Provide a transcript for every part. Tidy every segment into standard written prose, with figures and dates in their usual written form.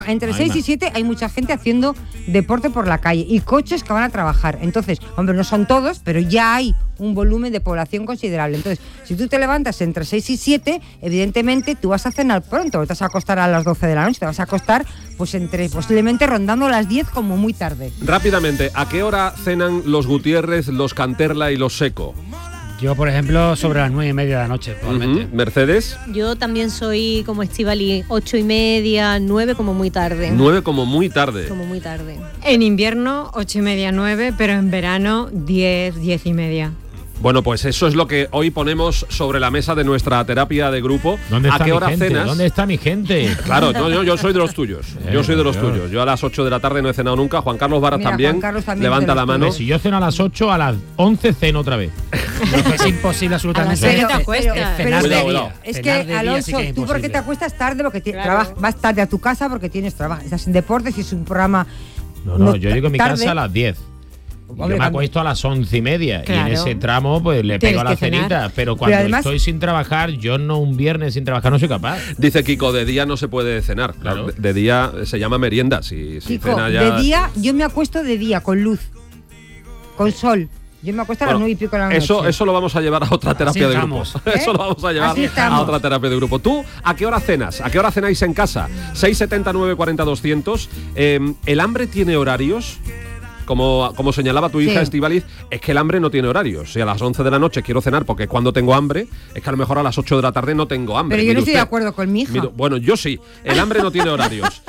Entre 6 y 7 hay mucha gente haciendo deporte por la calle y coches que van a trabajar. Entonces, hombre, no son todos, pero ya hay un volumen de población considerable. Entonces, si tú te levantas entre 6 y 7, evidentemente tú vas a cenar pronto, te vas a acostar a las 12 de la noche, te vas a acostar pues posiblemente rondando las 10 como muy tarde. Rápidamente, ¿a qué hora cenan los Gutiérrez, los Canterla y los Seco? Yo, por ejemplo, sobre las 9:30 de la noche, probablemente. ¿Mercedes? Yo también soy como Estíbaliz, 8:30, 9 como muy tarde. 9 como muy tarde. Como muy tarde. En invierno, 8:30, 9, pero en verano, 10, 10:30. Bueno, pues eso es lo que hoy ponemos sobre la mesa de nuestra terapia de grupo. ¿A qué hora cenas? ¿Dónde está mi gente? Claro, yo soy de los tuyos. Yo soy de los tuyos. Yo a las 8 de la tarde no he cenado nunca. Juan Carlos Varas también levanta la mano. Si yo ceno a las 8, a las 11 ceno otra vez. Es imposible absolutamente. ¿Qué te acuestas? Cuidado. Es que, Alonso, ¿tú por qué te acuestas tarde? Porque vas tarde a tu casa porque tienes trabajo. Estás en deportes y es un programa... No, yo llego a mi casa a las 10. Hombre, yo me acuesto a las 11:30 claro. y en ese tramo pues le pego a la cenita, pero cuando además, estoy sin trabajar, yo no un viernes sin trabajar no soy capaz. Dice Kiko, de día no se puede cenar. Claro. De día se llama merienda. Si Kiko, cena ya... de día yo me acuesto de día, con luz, con sol. Yo me acuesto a las 9 y pico de la noche. Eso lo vamos a llevar a otra terapia de grupo. Eso lo vamos a llevar a otra terapia de grupo. ¿Tú a qué hora cenas? ¿A qué hora cenáis en casa? 679 40 200. ¿El hambre tiene horarios? Como señalaba tu hija, Estíbaliz, es que el hambre no tiene horarios. Si a las 11 de la noche quiero cenar porque cuando tengo hambre, es que a lo mejor a las 8 de la tarde no tengo hambre. Pero yo no estoy de acuerdo con mi hija. Bueno, yo sí. El hambre no tiene horarios.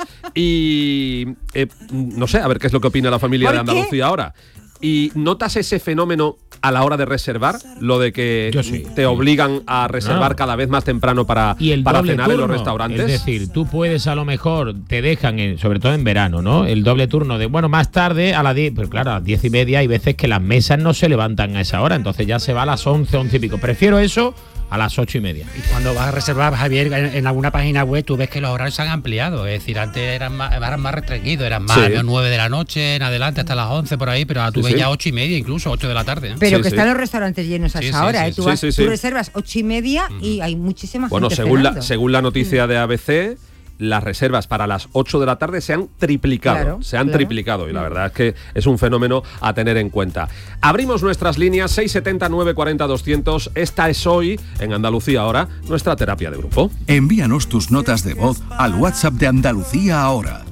Y no sé, a ver qué es lo que opina la familia de Andalucía ahora. ¿Y notas ese fenómeno a la hora de reservar? Lo de que te obligan a reservar cada vez más temprano para cenar en los restaurantes. Es decir, tú puedes a lo mejor, te dejan, sobre todo en verano, ¿no? El doble turno de, más tarde a las 10, pero claro, a las 10:30 hay veces que las mesas no se levantan a esa hora, entonces ya se va a las 11, 11 y pico. Prefiero eso a las 8:30. Y cuando vas a reservar, Javier, en alguna página web, tú ves que los horarios se han ampliado. Es decir, antes eran más restringidos, eran más 9 de la noche en adelante hasta las 11 por ahí, pero ahora tú ves ya 8:30, incluso 8 de la tarde. Pero que están los restaurantes llenos a esa hora. Tú reservas 8:30 y hay muchísima gente cenando. Según la noticia de ABC, las reservas para las 8 de la tarde se han triplicado. Triplicado y la verdad es que es un fenómeno a tener en cuenta. Abrimos nuestras líneas 670 940 200. Esta es hoy, en Andalucía Ahora, nuestra terapia de grupo. Envíanos tus notas de voz al WhatsApp de Andalucía Ahora.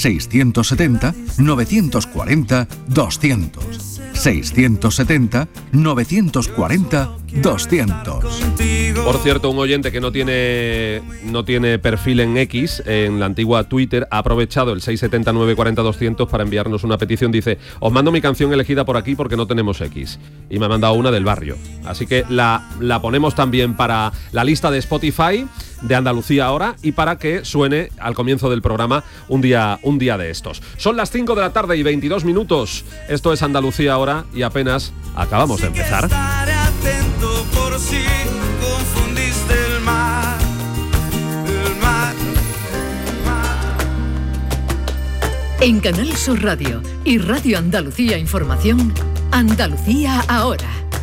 670 940 200. 670 940 200. Por cierto, un oyente que no tiene perfil en X, en la antigua Twitter, ha aprovechado el 670 940 200 para enviarnos una petición. Dice, os mando mi canción elegida por aquí porque no tenemos X. Y me ha mandado una del barrio. Así que la ponemos también para la lista de Spotify de Andalucía Ahora y para que suene al comienzo del programa un día de estos. Son las 5 de la tarde y 22 minutos. Esto es Andalucía Ahora y apenas acabamos de empezar. Estaré atento por si confundiste el mar. En Canal Sur Radio y Radio Andalucía Información, Andalucía Ahora.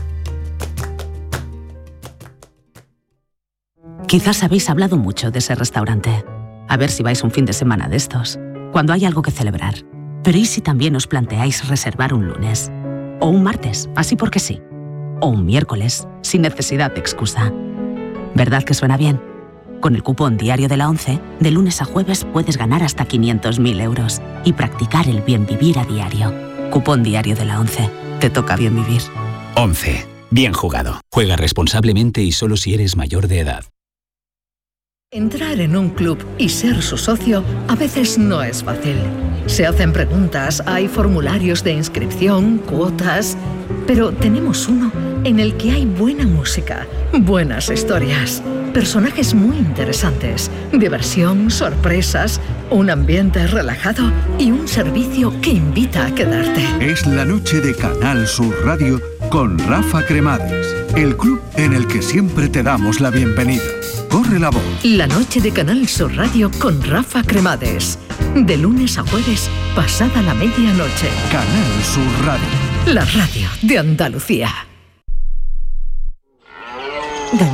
Quizás habéis hablado mucho de ese restaurante. A ver si vais un fin de semana de estos, cuando hay algo que celebrar. Pero ¿y si también os planteáis reservar un lunes? O un martes, así porque sí. O un miércoles, sin necesidad de excusa. ¿Verdad que suena bien? Con el cupón diario de la ONCE, de lunes a jueves puedes ganar hasta 500.000 euros y practicar el bien vivir a diario. Cupón diario de la ONCE. Te toca bien vivir. ONCE. Bien jugado. Juega responsablemente y solo si eres mayor de edad. Entrar en un club y ser su socio a veces no es fácil. Se hacen preguntas, hay formularios de inscripción, cuotas... Pero tenemos uno en el que hay buena música, buenas historias, personajes muy interesantes, diversión, sorpresas, un ambiente relajado y un servicio que invita a quedarte. Es la noche de Canal Sur Radio con Rafa Cremades, el club en el que siempre te damos la bienvenida. Corre la voz. La noche de Canal Sur Radio con Rafa Cremades. De lunes a jueves, pasada la medianoche. Canal Sur Radio. La radio de Andalucía.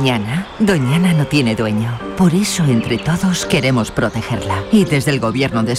Doñana no tiene dueño. Por eso, entre todos, queremos protegerla. Y desde el Gobierno de